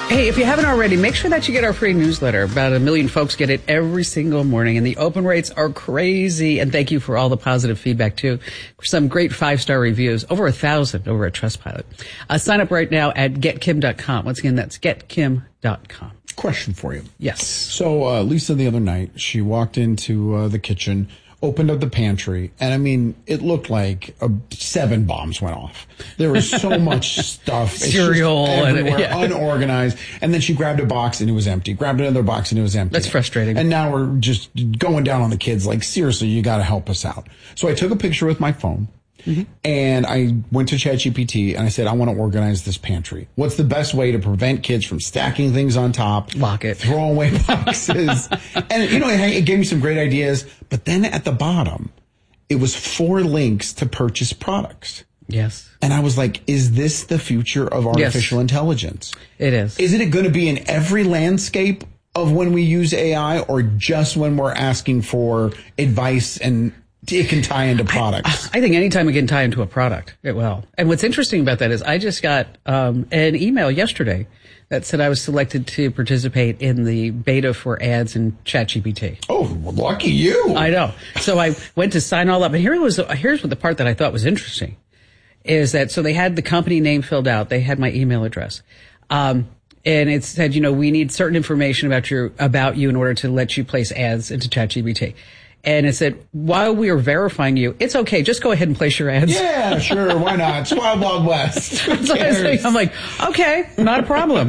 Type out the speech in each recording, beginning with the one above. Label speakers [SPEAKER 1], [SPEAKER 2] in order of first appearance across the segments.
[SPEAKER 1] Hey, if you haven't already, make sure that you get our free newsletter. About 1 million folks get it every single morning, and the open rates are crazy. And thank you for all the positive feedback, too. Some great 5-star reviews, over 1,000 over at Trustpilot. Sign up right now at getkim.com. Once again, that's getkim.com.
[SPEAKER 2] Question for you.
[SPEAKER 1] Yes.
[SPEAKER 2] So Lisa, the other night, she walked into the kitchen, opened up the pantry, and I mean, it looked like 7 bombs went off. There was so much stuff.
[SPEAKER 1] Cereal
[SPEAKER 2] everywhere, unorganized. And then she grabbed a box and it was empty. Grabbed another box and it was empty.
[SPEAKER 1] That's frustrating.
[SPEAKER 2] And now we're just going down on the kids like, seriously, you got to help us out. So I took a picture with my phone. Mm-hmm. And I went to ChatGPT and I said, I want to organize this pantry. What's the best way to prevent kids from stacking things on top?
[SPEAKER 1] Lock it.
[SPEAKER 2] Throw away boxes. And, you know, it gave me some great ideas. But then at the bottom, it was 4 links to purchase products.
[SPEAKER 1] Yes.
[SPEAKER 2] And I was like, is this the future of artificial intelligence?
[SPEAKER 1] It is.
[SPEAKER 2] Is it going to be in every landscape of when we use AI, or just when we're asking for advice and it can tie into products?
[SPEAKER 1] I think anytime it can tie into a product, it will. And what's interesting about that is I just got an email yesterday that said I was selected to participate in the beta for ads in ChatGPT.
[SPEAKER 2] Oh, well, lucky you.
[SPEAKER 1] I know. So I went to sign all up. And here's what the part that I thought was interesting is that, so they had the company name filled out. They had my email address. And it said, you know, we need certain information about you in order to let you place ads into ChatGPT. And it said, while we are verifying you, it's okay. Just go ahead and place your ads.
[SPEAKER 2] Yeah, sure. Why not? It's Wild Wild West.
[SPEAKER 1] So I'm like, okay, not a problem.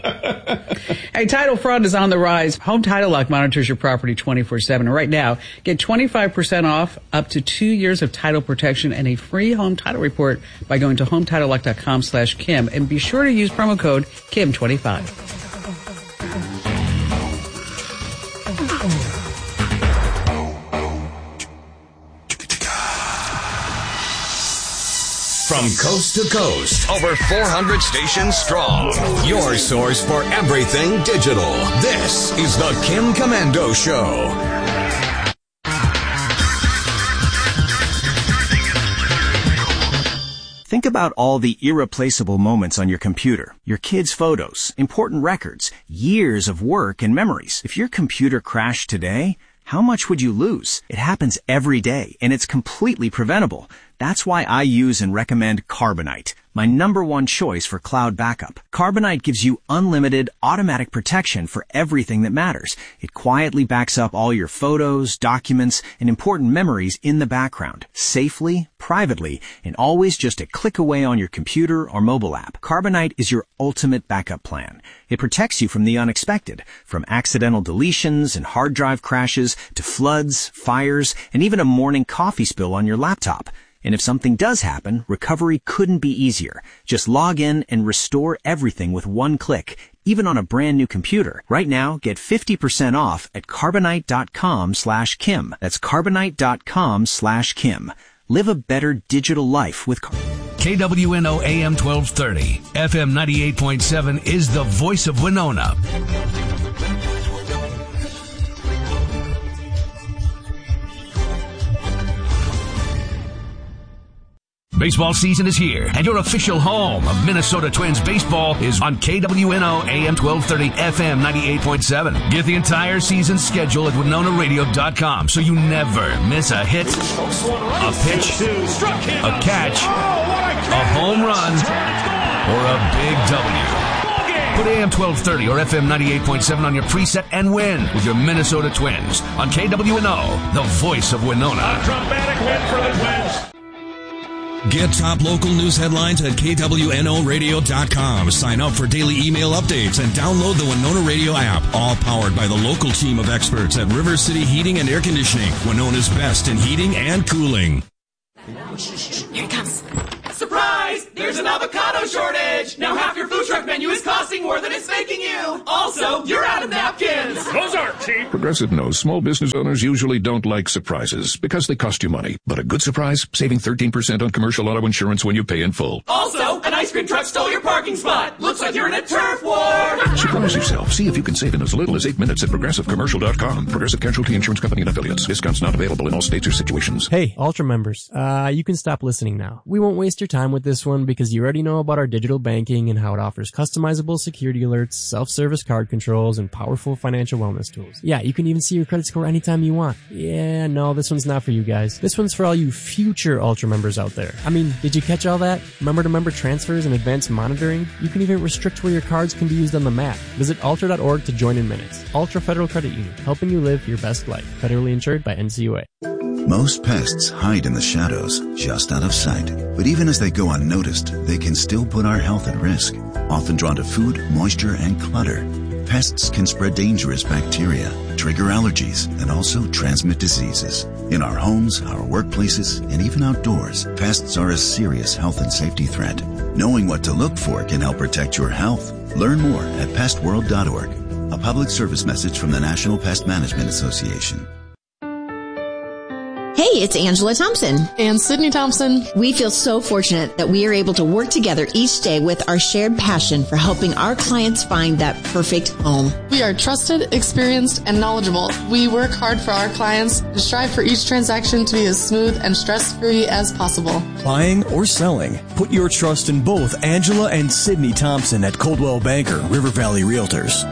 [SPEAKER 1] Hey, title fraud is on the rise. Home Title Lock monitors your property 24/7. And right now, get 25% off up to 2 years of title protection and a free home title report by going to HometitleLock.com/Kim. And be sure to use promo code Kim25.
[SPEAKER 3] From coast to coast, over 400 stations strong. Your source for everything digital. This is the Kim Komando Show.
[SPEAKER 4] Think about all the irreplaceable moments on your computer. Your kids' photos, important records, years of work and memories. If your computer crashed today, how much would you lose? It happens every day, and it's completely preventable. That's why I use and recommend Carbonite, my #1 choice for cloud backup. Carbonite gives you unlimited automatic protection for everything that matters. It quietly backs up all your photos, documents, and important memories in the background, safely, privately, and always just a click away on your computer or mobile app. Carbonite is your ultimate backup plan. It protects you from the unexpected, from accidental deletions and hard drive crashes to floods, fires, and even a morning coffee spill on your laptop. And if something does happen, recovery couldn't be easier. Just log in and restore everything with one click, even on a brand new computer. Right now, get 50% off at Carbonite.com/Kim. That's Carbonite.com/Kim. Live a better digital life with
[SPEAKER 5] KWNO AM 1230, FM 98.7 is the voice of Winona. Baseball season is here, and your official home of Minnesota Twins baseball is on KWNO AM 1230, FM 98.7. Get the entire season schedule at WinonaRadio.com so you never miss a hit, a pitch, a catch, a home run, or a big W. Put AM 1230 or FM 98.7 on your preset and win with your Minnesota Twins on KWNO, the voice of Winona.
[SPEAKER 6] A dramatic win for the Twins.
[SPEAKER 7] Get top local news headlines at KWNORadio.com. Sign up for daily email updates and download the Winona Radio app. All powered by the local team of experts at River City Heating and Air Conditioning. Winona's best in heating and cooling.
[SPEAKER 8] Here it comes. Surprise! There's an avocado shortage! Now half your food truck menu is costing more than it's making you! Also, you're out of napkins!
[SPEAKER 6] Those aren't cheap!
[SPEAKER 9] Progressive knows small business owners usually don't like surprises because they cost you money. But a good surprise? Saving 13% on commercial auto insurance when you pay in full.
[SPEAKER 8] Also, an ice cream truck stole your parking spot! Looks like you're in a turf war!
[SPEAKER 9] Surprise yourself. See if you can save in as little as 8 minutes at ProgressiveCommercial.com. Progressive Casualty Insurance Company and Affiliates. Discounts not available in all states or situations.
[SPEAKER 10] Hey, Ultra members, you can stop listening now. We won't waste your time with this one because you already know about our digital banking and how it offers customizable security alerts, self-service card controls, and powerful financial wellness tools. Yeah, you can even see your credit score anytime you want. Yeah, no, this one's not for you guys. This one's for all you future Ultra members out there. I mean, did you catch all that? Member-to-member transfers and advanced monitoring? You can even restrict where your cards can be used on the map. Visit ultra.org to join in minutes. Ultra Federal Credit Union, helping you live your best life. Federally insured by NCUA.
[SPEAKER 11] Most pests hide in the shadows, just out of sight. But even as they go unnoticed, they can still put our health at risk. Often drawn to food, moisture, and clutter, pests can spread dangerous bacteria, trigger allergies, and also transmit diseases. In our homes, our workplaces, and even outdoors, pests are a serious health and safety threat. Knowing what to look for can help protect your health. Learn more at pestworld.org. A public service message from the National Pest Management Association.
[SPEAKER 12] Hey, it's Angela Thompson.
[SPEAKER 13] And Sydney Thompson.
[SPEAKER 12] We feel so fortunate that we are able to work together each day with our shared passion for helping our clients find that perfect home.
[SPEAKER 13] We are trusted, experienced, and knowledgeable. We work hard for our clients and strive for each transaction to be as smooth and stress-free as possible.
[SPEAKER 14] Buying or selling, put your trust in both Angela and Sydney Thompson at Coldwell Banker, River Valley Realtors.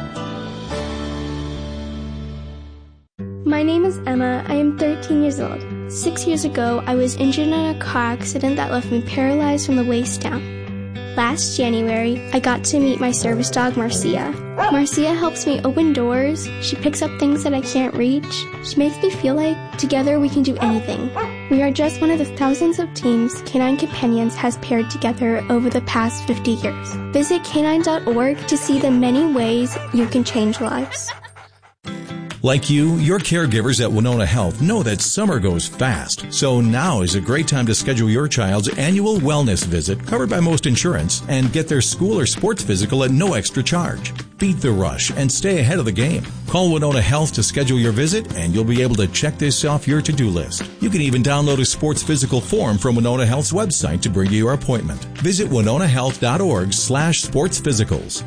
[SPEAKER 15] My name is Emma. I am 13 years old. 6 years ago, I was injured in a car accident that left me paralyzed from the waist down. Last January, I got to meet my service dog, Marcia. Marcia helps me open doors. She picks up things that I can't reach. She makes me feel like together we can do anything. We are just one of the thousands of teams Canine Companions has paired together over the past 50 years. Visit canine.org to see the many ways you can change lives.
[SPEAKER 7] Like you, your caregivers at Winona Health know that summer goes fast. So now is a great time to schedule your child's annual wellness visit, covered by most insurance, and get their school or sports physical at no extra charge. Beat the rush and stay ahead of the game. Call Winona Health to schedule your visit, and you'll be able to check this off your to-do list. You can even download a sports physical form from Winona Health's website to bring you your appointment. Visit winonahealth.org/sportsphysicals.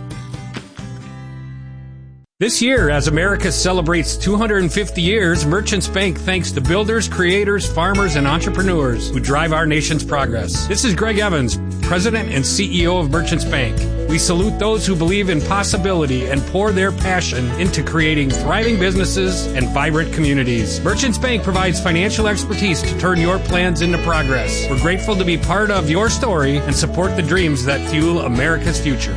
[SPEAKER 16] This year, as America celebrates 250 years, Merchants Bank thanks the builders, creators, farmers, and entrepreneurs who drive our nation's progress. This is Greg Evans, President and CEO of Merchants Bank. We salute those who believe in possibility and pour their passion into creating thriving businesses and vibrant communities. Merchants Bank provides financial expertise to turn your plans into progress. We're grateful to be part of your story and support the dreams that fuel America's future.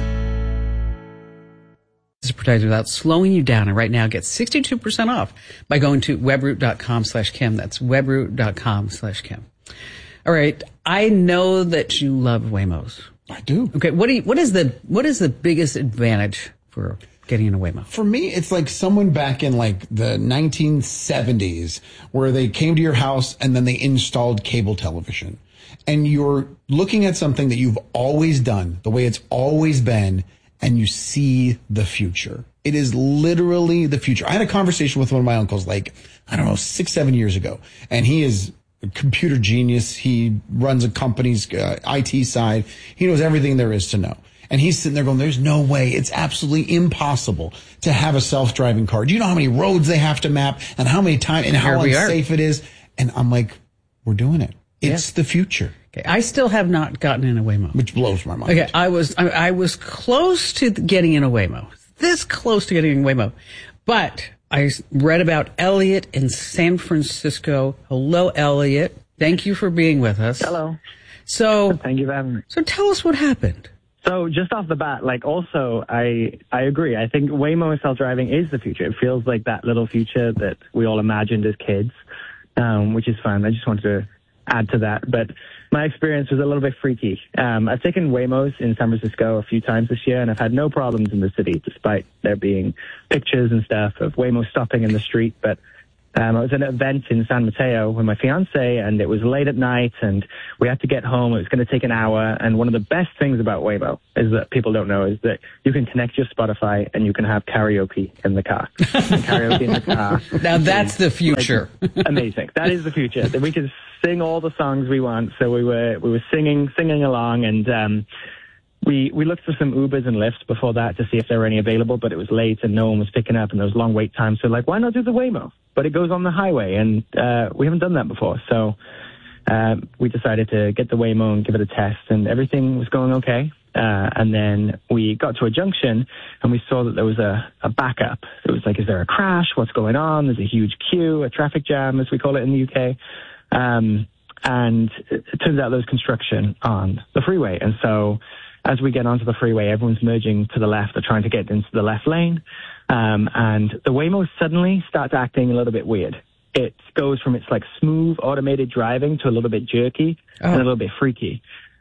[SPEAKER 1] Is protected without slowing you down, and right now get 62% off by going to webroot.com/Kim. That's webroot.com/Kim. All right. I know that you love Waymos.
[SPEAKER 2] I do.
[SPEAKER 1] Okay. What is the biggest advantage for getting in a Waymo?
[SPEAKER 2] For me, it's like someone back in like the 1970s where they came to your house and then they installed cable television, and you're looking at something that you've always done the way it's always been, and you see the future. It is literally the future. I had a conversation with one of my uncles, like, I don't know, 6-7 years ago, and he is a computer genius. He runs a company's IT side. He knows everything there is to know. And he's sitting there going, there's no way. It's absolutely impossible to have a self-driving car. Do you know how many roads they have to map and how many times and how unsafe it is? And I'm like, we're doing it. It's the future.
[SPEAKER 1] Okay, I still have not gotten in a Waymo,
[SPEAKER 2] which blows my mind.
[SPEAKER 1] Okay, I was close to getting in a Waymo, this close to getting in a Waymo, but I read about Elliot in San Francisco. Hello, Elliot. Thank you for being with us.
[SPEAKER 17] Hello.
[SPEAKER 1] So
[SPEAKER 17] thank you for having me.
[SPEAKER 1] So tell us what happened.
[SPEAKER 17] So just off the bat, also I agree. I think Waymo self-driving is the future. It feels like that little future that we all imagined as kids, which is fun. I just wanted to add to that. But my experience was a little bit freaky. I've taken Waymos in San Francisco a few times this year, and I've had no problems in the city, despite there being pictures and stuff of Waymo stopping in the street. But I was at an event in San Mateo with my fiance, and it was late at night, and we had to get home. It was going to take an hour. And one of the best things about Waymo is that people don't know is that you can connect your Spotify and you can have karaoke in the car. Karaoke in the car.
[SPEAKER 1] Now that's the future.
[SPEAKER 17] Amazing. That is the future. That we can sing all the songs we want. So we were singing along, and we looked for some Ubers and Lyfts before that to see if there were any available, but it was late and no one was picking up and there was long wait times. So why not do the Waymo? But it goes on the highway, and we haven't done that before. So we decided to get the Waymo and give it a test, and everything was going okay. And then we got to a junction, and we saw that there was a backup. It was like, is there a crash? What's going on? There's a huge queue, a traffic jam, as we call it in the UK. And it turns out there was construction on the freeway. And so as we get onto the freeway, everyone's merging to the left. They're trying to get into the left lane. And the Waymo suddenly starts acting a little bit weird. It goes from its smooth automated driving to a little bit jerky and a little bit freaky.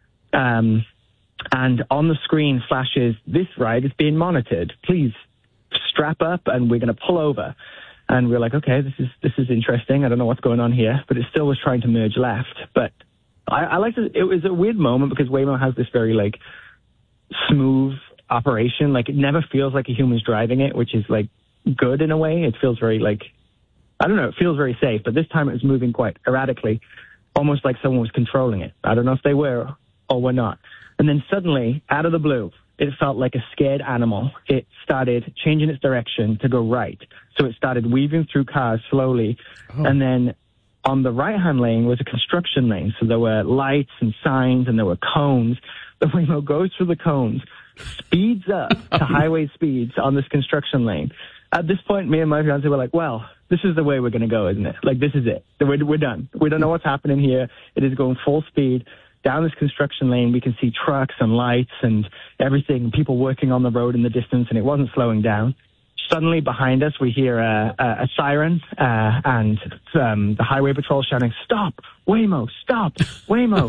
[SPEAKER 17] And on the screen flashes, this ride is being monitored. Please strap up and we're going to pull over. And we're like, okay, this is interesting. I don't know what's going on here, but it still was trying to merge left. But I liked it. It was a weird moment because Waymo has this very smooth operation. It never feels like a human's driving it, which is good in a way. It feels very I don't know, it feels very safe. But this time it was moving quite erratically, almost like someone was controlling it. I don't know if they were or were not. And then suddenly, out of the blue, it felt like a scared animal. It started changing its direction to go right. So it started weaving through cars slowly. Oh. And then on the right-hand lane was a construction lane. So there were lights and signs and there were cones. The Waymo goes through the cones, speeds up to highway speeds on this construction lane. At this point, me and my fiancé were like, well, this is the way we're going to go, isn't it? This is it. We're done. We don't know what's happening here. It is going full speed. Down this construction lane, we can see trucks and lights and everything, people working on the road in the distance, and it wasn't slowing down. Suddenly, behind us, we hear a siren and the highway patrol shouting, "Stop, Waymo! Stop, Waymo!"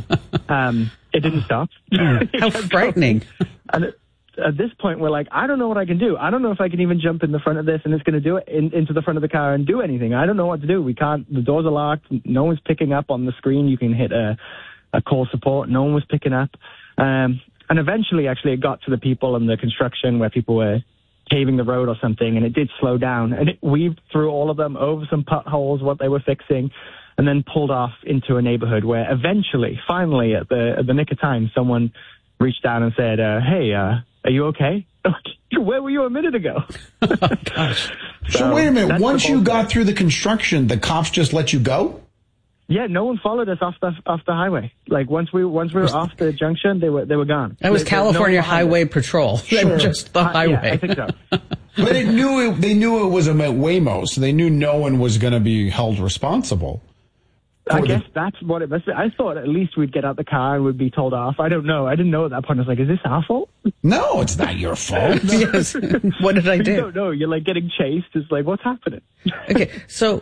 [SPEAKER 17] It didn't stop.
[SPEAKER 1] How frightening.
[SPEAKER 17] And at this point, we're like, I don't know what I can do. I don't know if I can even jump in the front of this and it's going to do it into the front of the car and do anything. I don't know what to do. We can't. The doors are locked. No one's picking up on the screen. You can hit a call support. No one was picking up. And eventually, actually, it got to the people in the construction where people were paving the road or something, and it did slow down. And it weaved through all of them, over some potholes, what they were fixing, and then pulled off into a neighborhood where eventually, finally, at the nick of time, someone reached down and said, hey, are you okay? Where were you a minute ago?
[SPEAKER 1] Oh, gosh.
[SPEAKER 2] So wait a minute. Once you got through the construction, the cops just let you go?
[SPEAKER 17] Yeah, no one followed us off the highway. Once we were off the junction, they were gone.
[SPEAKER 1] That was California Highway Patrol. Sure. They were just the highway.
[SPEAKER 17] Yeah, I think so.
[SPEAKER 2] But they knew it was a Waymo, so they knew no one was going to be held responsible.
[SPEAKER 17] I guess that's what it must be. I thought at least we'd get out the car and we'd be told off. I don't know. I didn't know at that point. I was like, is this our fault?
[SPEAKER 2] No, it's not your fault.
[SPEAKER 1] Yes. What did I do?
[SPEAKER 17] You don't know. You're getting chased. It's like, what's happening?
[SPEAKER 1] Okay. So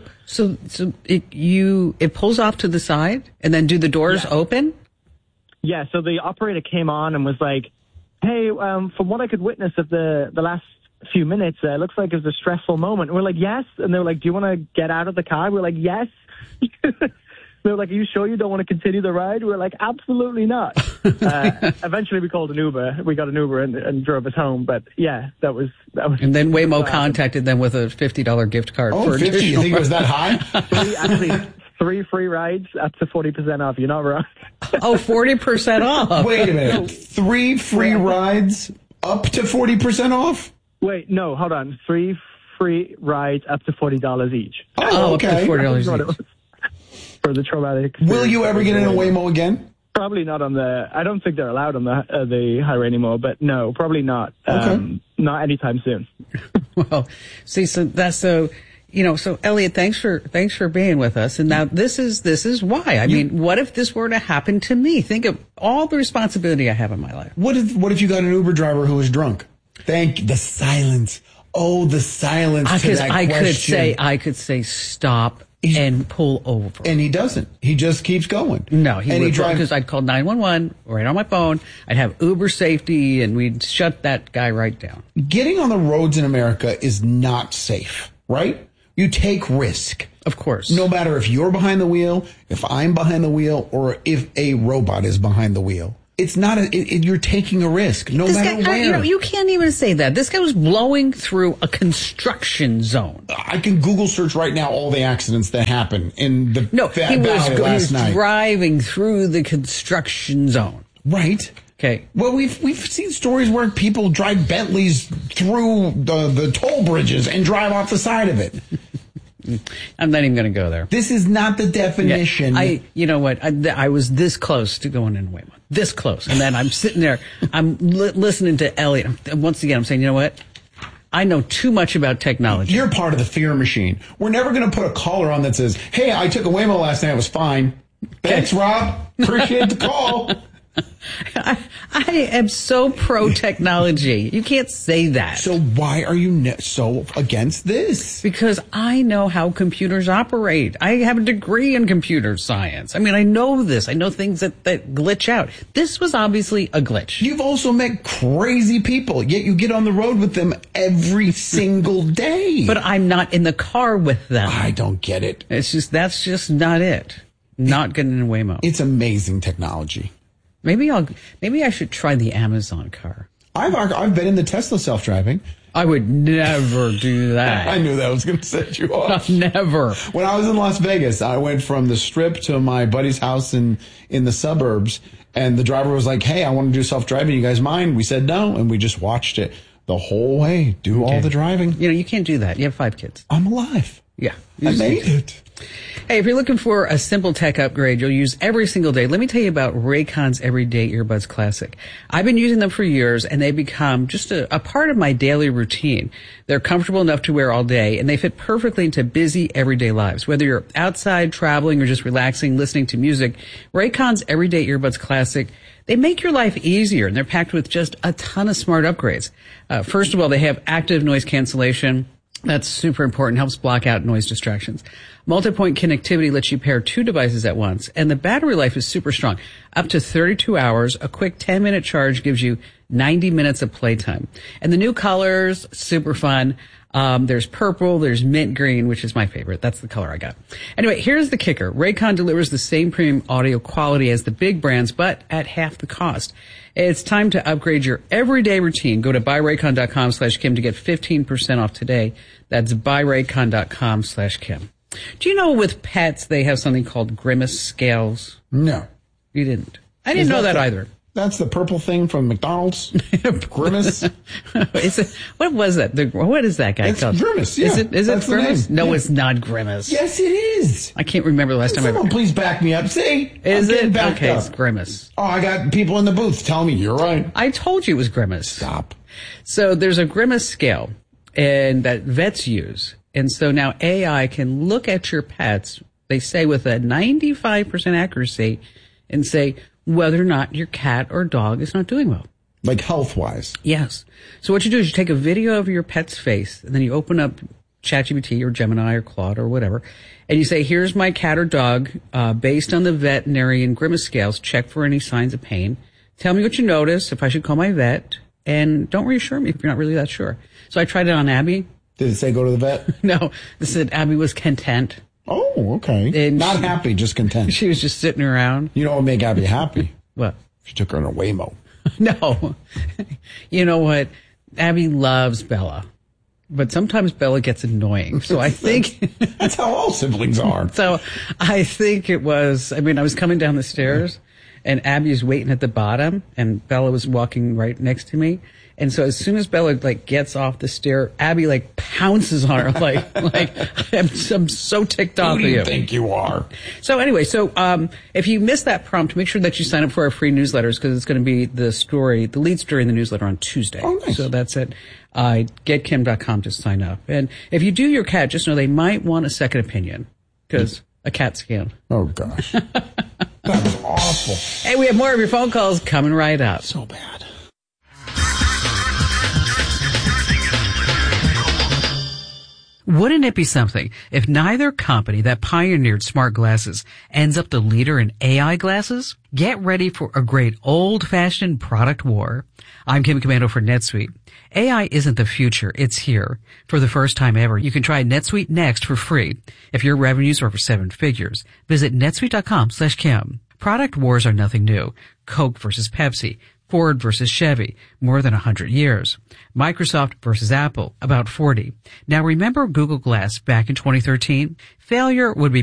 [SPEAKER 1] it pulls off to the side and then do the doors open?
[SPEAKER 17] Yeah. So the operator came on and was like, hey, from what I could witness of the last few minutes, it looks like it was a stressful moment. And we're like, yes. And they were like, do you want to get out of the car? We're like, yes. They were like, are you sure you don't want to continue the ride? We were like, absolutely not. Eventually we called an Uber. We got an Uber and drove us home. But yeah, that was.
[SPEAKER 1] And then Waymo contacted them with a $50 gift card.
[SPEAKER 2] Oh, 50? You think it was that high?
[SPEAKER 17] Actually, 3 free rides up to 40% off. You're not wrong.
[SPEAKER 1] Oh, 40% off.
[SPEAKER 2] Wait a minute. 3 free rides up to 40% off?
[SPEAKER 17] Wait, no, hold on. 3 free rides up to $40 each.
[SPEAKER 2] Oh, okay.
[SPEAKER 1] Up to $40 each.
[SPEAKER 17] For the traumatic experience.
[SPEAKER 2] Will you ever get in a Waymo again?
[SPEAKER 17] Probably not on I don't think they're allowed on the highway anymore, but no, probably not.
[SPEAKER 2] Okay.
[SPEAKER 17] Not anytime soon.
[SPEAKER 1] Well, see, so that's so Elliot, thanks for being with us. And now this is why. I mean, what if this were to happen to me? Think of all the responsibility I have in my life.
[SPEAKER 2] What if you got an Uber driver who was drunk? The silence. Oh, the silence to that question.
[SPEAKER 1] I could say stop and pull over.
[SPEAKER 2] And he doesn't. He just keeps going.
[SPEAKER 1] No, he would, because I'd call 911 right on my phone. I'd have Uber safety, and we'd shut that guy right down. Getting
[SPEAKER 2] on the roads in America is not safe, right? You take risk.
[SPEAKER 1] Of course.
[SPEAKER 2] No matter if you're behind the wheel, if I'm behind the wheel, or if a robot is behind the wheel. It's not you're taking a risk, no matter where.
[SPEAKER 1] You can't even say that. This guy was blowing through a construction zone.
[SPEAKER 2] I can Google search right now all the accidents that happened in the
[SPEAKER 1] he was
[SPEAKER 2] driving
[SPEAKER 1] through the construction zone.
[SPEAKER 2] Right.
[SPEAKER 1] Okay.
[SPEAKER 2] Well, we've seen stories where people drive Bentleys through the toll bridges and drive off the side of it.
[SPEAKER 1] I'm not even going to go there.
[SPEAKER 2] This is not the definition.
[SPEAKER 1] Yeah, you know what? I was this close to going in Waymo. This close. And then I'm sitting there, I'm listening to Elliot. Once again, I'm saying, you know what? I know too much about technology.
[SPEAKER 2] You're part of the fear machine. We're never going to put a caller on that says, hey, I took a Waymo last night. It was fine. Thanks, Rob. Appreciate the call.
[SPEAKER 1] I am so pro technology. You can't say that.
[SPEAKER 2] So why are you so against this?
[SPEAKER 1] Because I know how computers operate. I have a degree in computer science. I mean, I know this. I know things that glitch out. This was obviously a glitch.
[SPEAKER 2] You've also met crazy people, yet you get on the road with them every single day.
[SPEAKER 1] But I'm not in the car with them.
[SPEAKER 2] I don't get it.
[SPEAKER 1] That's just not it. Not getting in Waymo.
[SPEAKER 2] It's amazing technology.
[SPEAKER 1] Maybe I should try the Amazon car.
[SPEAKER 2] I've been in the Tesla self-driving.
[SPEAKER 1] I would never do that.
[SPEAKER 2] I knew that was going to set you off.
[SPEAKER 1] Never.
[SPEAKER 2] When I was in Las Vegas, I went from the Strip to my buddy's house in the suburbs, and the driver was like, hey, I want to do self-driving. You guys mind? We said no, and we just watched it the whole way, all the driving.
[SPEAKER 1] You know, you can't do that. You have 5 kids.
[SPEAKER 2] I'm alive.
[SPEAKER 1] Yeah.
[SPEAKER 2] I made it.
[SPEAKER 1] Hey, if you're looking for a simple tech upgrade you'll use every single day, let me tell you about Raycon's Everyday Earbuds Classic. I've been using them for years, and they've become just a part of my daily routine. They're comfortable enough to wear all day, and they fit perfectly into busy everyday lives. Whether you're outside, traveling, or just relaxing, listening to music, Raycon's Everyday Earbuds Classic, they make your life easier, and they're packed with just a ton of smart upgrades. First of all, they have active noise cancellation. That's super important, helps block out noise distractions. Multi-point connectivity lets you pair 2 devices at once, and the battery life is super strong. Up to 32 hours, a quick 10-minute charge gives you 90 minutes of playtime. And the new colors, super fun. There's purple, there's mint green, which is my favorite. That's the color I got. Anyway, here's the kicker. Raycon delivers the same premium audio quality as the big brands, but at half the cost. It's time to upgrade your everyday routine. Go to buyraycon.com/Kim to get 15% off today. That's buyraycon.com/Kim. Do you know with pets they have something called Grimace scales?
[SPEAKER 2] No.
[SPEAKER 1] You didn't. I didn't know that either.
[SPEAKER 2] That's the purple thing from McDonald's? Grimace?
[SPEAKER 1] What was that? What is that guy called?
[SPEAKER 2] Grimace, yeah.
[SPEAKER 1] Is it Grimace? No, it's not Grimace.
[SPEAKER 2] Yes, it is.
[SPEAKER 1] I can't remember the last time
[SPEAKER 2] Someone please back me up. See?
[SPEAKER 1] Is it? Okay, it's Grimace.
[SPEAKER 2] Oh, I got people in the booth telling me you're right.
[SPEAKER 1] I told you it was Grimace.
[SPEAKER 2] Stop.
[SPEAKER 1] So there's a Grimace scale and that vets use. And so now AI can look at your pets, they say with a 95% accuracy, and say whether or not your cat or dog is not doing well.
[SPEAKER 2] Like health-wise?
[SPEAKER 1] Yes. So what you do is you take a video of your pet's face, and then you open up ChatGPT or Gemini or Claude or whatever, and you say, here's my cat or dog, based on the veterinarian Grimace scales, check for any signs of pain. Tell me what you notice, if I should call my vet, and don't reassure me if you're not really that sure. So I tried it on Abby.
[SPEAKER 2] Did it say go to the vet?
[SPEAKER 1] No. It said Abby was content.
[SPEAKER 2] Oh, okay.
[SPEAKER 1] And
[SPEAKER 2] not happy, just content.
[SPEAKER 1] She was just sitting around.
[SPEAKER 2] You know what would make Abby happy?
[SPEAKER 1] What?
[SPEAKER 2] She took her on a Waymo.
[SPEAKER 1] No. You know what? Abby loves Bella. But sometimes Bella gets annoying. So I think...
[SPEAKER 2] That's how all siblings are.
[SPEAKER 1] So I think it was... I mean, I was coming down the stairs, and Abby was waiting at the bottom, and Bella was walking right next to me. And so as soon as Bella gets off the stair, Abby pounces on her I'm so ticked off of you.
[SPEAKER 2] Who do you think you are?
[SPEAKER 1] So anyway, if you missed that prompt, make sure that you sign up for our free newsletters because it's going to be the lead story in the newsletter on Tuesday.
[SPEAKER 2] Oh, nice.
[SPEAKER 1] So that's it. Getkim.com to sign up. And if you do your cat, just know they might want a second opinion because a CAT scan.
[SPEAKER 2] Oh gosh. That was awful.
[SPEAKER 1] Hey, we have more of your phone calls coming right up.
[SPEAKER 2] So bad.
[SPEAKER 1] Wouldn't it be something if neither company that pioneered smart glasses ends up the leader in AI glasses? Get ready for a great old-fashioned product war. I'm Kim Commando for NetSuite. AI isn't the future, it's here. For the first time ever, you can try NetSuite Next for free. If your revenues are over 7 figures, visit netsuite.com/Kim. Product wars are nothing new. Coke versus Pepsi. Ford versus Chevy, more than 100 years. Microsoft versus Apple, about 40. Now remember Google Glass back in 2013? Failure would be